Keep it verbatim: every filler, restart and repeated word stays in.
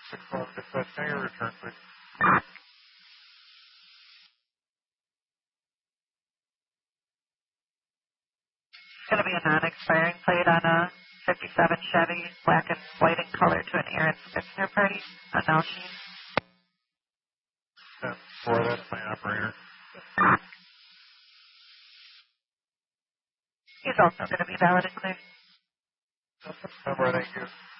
six one dispatch, can you return, please? It's going to be a non-expiring plate on a fifty-seven Chevy, black and white in color to an Aaron Spitzner party on Nalsheen. ten four, that's my operator. He's also going to be valid and clear. Number, thank you.